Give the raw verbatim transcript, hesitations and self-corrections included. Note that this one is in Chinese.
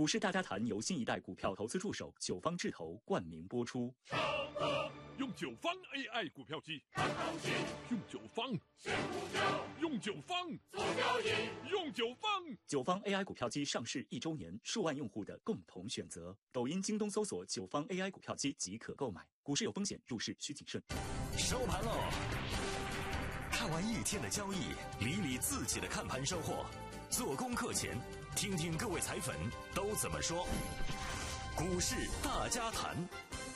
股市大家谈由新一代股票投资助手九方智投冠名播出。 用九方 A I 股票机看行情， 用九方选股票， 用九方做交易， 用九方。 九方 A I 股票机上市一周年，数万用户的共同选择。抖音、京东搜索九方 A I 股票机即可购买。股市有风险，入市需谨慎。 收盘喽！看完一天的交易，理理自己的看盘收获。做功课前，听听各位彩粉都怎么说。股市大家谈。